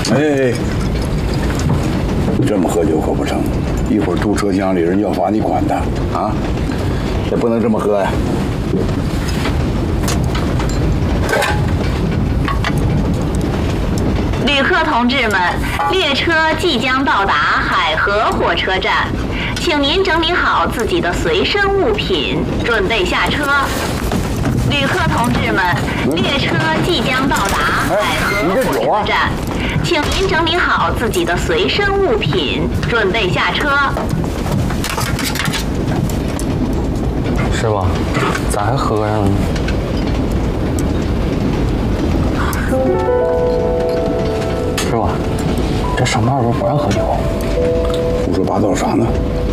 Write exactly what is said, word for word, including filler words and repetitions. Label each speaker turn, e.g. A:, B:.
A: 哎，这么喝酒可不成，一会儿堵车厢里人要罚你款的啊！也不能这么喝呀。
B: 旅客同志们，列车即将到达海河火车站，请您整理好自己的随身物品，准备下车。旅客同志们，列车即将到达海河火车站，请您整理好自己的随身物品，准备下车。
C: 师傅，咋还喝上了？师傅，这上班时候不让喝酒。
A: 胡说八道啥呢？